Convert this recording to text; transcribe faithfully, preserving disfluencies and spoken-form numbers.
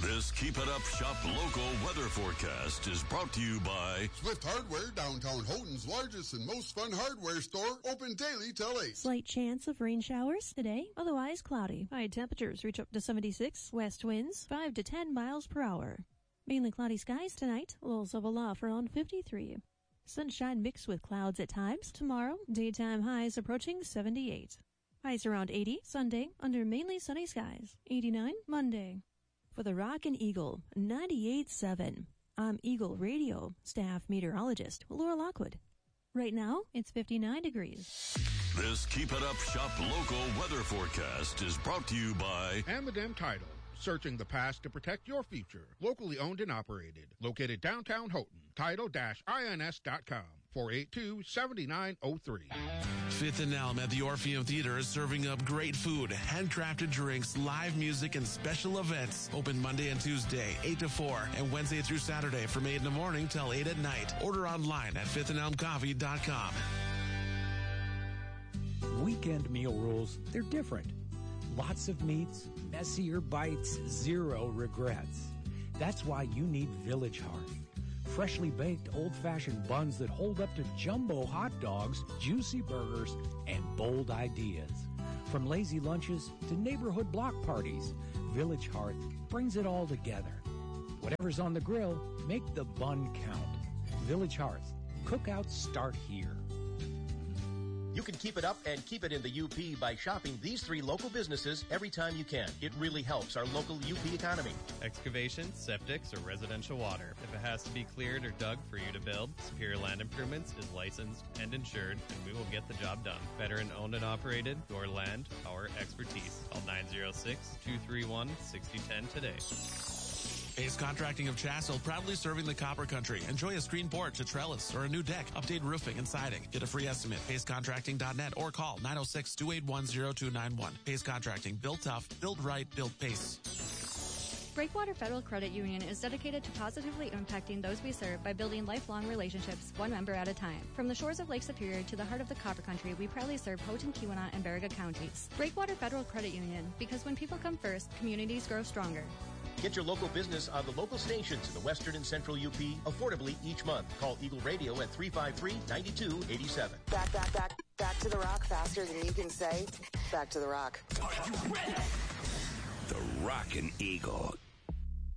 This Keep It Up Shop Local weather forecast is brought to you by Swift Hardware, downtown Houghton's largest and most fun hardware store, open daily till eight. Slight chance of rain showers today, otherwise cloudy. High temperatures reach up to seventy-six, west winds five to ten miles per hour. Mainly cloudy skies tonight, lows of a low around fifty-three. Sunshine mixed with clouds at times. Tomorrow, daytime highs approaching seventy-eight. Highs around eighty Sunday under mainly sunny skies. eighty-nine Monday. For the Rock and Eagle, ninety-eight point seven. I'm Eagle Radio staff meteorologist Laura Lockwood. Right now, it's fifty-nine degrees. This Keep It Up Shop Local weather forecast is brought to you by Amadam Title. Searching the past to protect your future. Locally owned and operated. Located downtown Houghton. Title I N S dot com. four eight two, seven nine zero three. Fifth and Elm at the Orpheum Theater is serving up great food, handcrafted drinks, live music, and special events. Open Monday and Tuesday, eight to four, and Wednesday through Saturday from eight in the morning till eight at night. Order online at fifth and elm coffee dot com. Weekend meal rules, they're different. Lots of meats, messier bites, zero regrets. That's why you need Village Hearth. Freshly baked old-fashioned buns that hold up to jumbo hot dogs, juicy burgers, and bold ideas. From lazy lunches to neighborhood block parties, Village Hearth brings it all together. Whatever's on the grill, make the bun count. Village Hearth. Cookouts start here. You can keep it up and keep it in the U P by shopping these three local businesses every time you can. It really helps our local U P economy. Excavation, septics, or residential water. If it has to be cleared or dug for you to build, Superior Land Improvements is licensed and insured, and we will get the job done. Veteran owned and operated, your land, our expertise. Call nine oh six, two three one, six oh one zero today. Ace Contracting of Chassell, proudly serving the Copper Country. Enjoy a screen porch, a trellis, or a new deck. Update roofing and siding. Get a free estimate. Pace Contracting dot net or call nine oh six, two eight one, oh two nine one. Pace Contracting. Built tough, built right, built Pace. Breakwater Federal Credit Union is dedicated to positively impacting those we serve by building lifelong relationships, one member at a time. From the shores of Lake Superior to the heart of the Copper Country, we proudly serve Houghton, Keweenaw, and Baraga counties. Breakwater Federal Credit Union, because when people come first, communities grow stronger. Get your local business on the local stations in the western and central U P affordably each month. Call Eagle Radio at three five three, nine two eight seven. Back, back, back, back to the rock faster than you can say. Back to the rock. Are you ready? The Rockin' Eagle